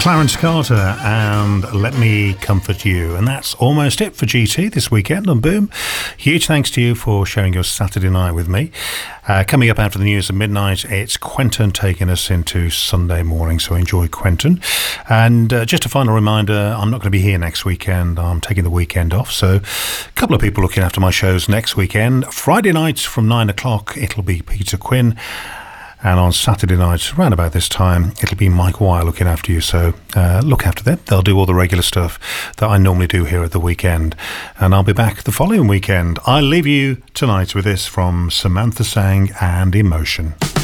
Clarence Carter and Let Me Comfort You. And that's almost it for GT this weekend on Boom. Huge thanks to you for sharing your Saturday night with me. Coming up after the news at midnight, it's Quentin taking us into Sunday morning, so enjoy Quentin. And just a final reminder, I'm not going to be here next weekend. I'm taking the weekend off, so a couple of people looking after my shows next weekend. Friday nights from 9 o'clock, it'll be Peter Quinn. And on Saturday nights, around about this time, it'll be Mike Wire looking after you. So look after them. They'll do all the regular stuff that I normally do here at the weekend. And I'll be back the following weekend. I leave you tonight with this from Samantha Sang and Emotion.